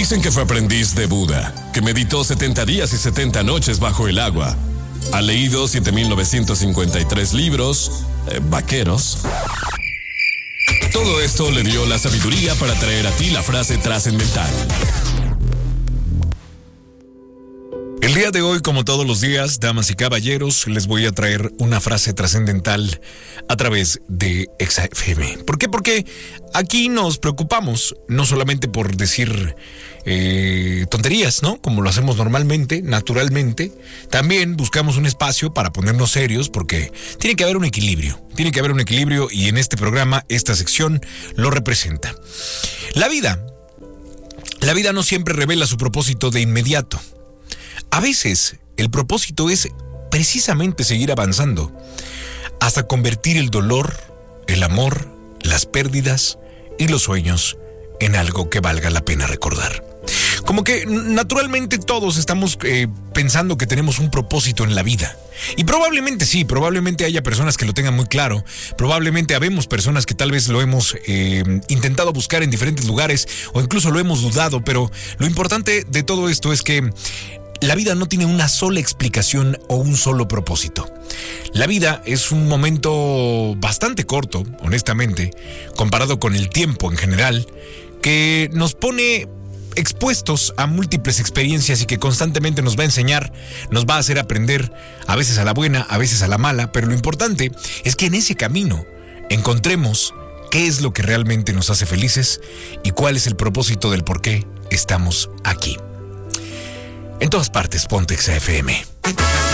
Dicen que fue aprendiz de Buda, que meditó 70 días y 70 noches bajo el agua. Ha leído 7.953 libros, vaqueros. Todo esto le dio la sabiduría para traer a ti la frase trascendental. El día de hoy, como todos los días, damas y caballeros, les voy a traer una frase trascendental a través de Exa FM. ¿Por qué? Porque aquí nos preocupamos no solamente por decir tonterías, ¿no? Como lo hacemos normalmente, naturalmente. También buscamos un espacio para ponernos serios porque tiene que haber un equilibrio. Tiene que haber un equilibrio y en este programa, esta sección lo representa. La vida no siempre revela su propósito de inmediato. A veces, el propósito es precisamente seguir avanzando hasta convertir el dolor, el amor, las pérdidas y los sueños en algo que valga la pena recordar. Como que naturalmente todos estamos pensando que tenemos un propósito en la vida. Y probablemente sí, probablemente haya personas que lo tengan muy claro. Probablemente habemos personas que tal vez lo hemos intentado buscar en diferentes lugares o incluso lo hemos dudado. Pero lo importante de todo esto es que la vida no tiene una sola explicación o un solo propósito. La vida es un momento bastante corto, honestamente, comparado con el tiempo en general, que nos pone expuestos a múltiples experiencias y que constantemente nos va a enseñar, nos va a hacer aprender, a veces a la buena, a veces a la mala, pero lo importante es que en ese camino encontremos qué es lo que realmente nos hace felices y cuál es el propósito del por qué estamos aquí. En todas partes, ponte Exa FM.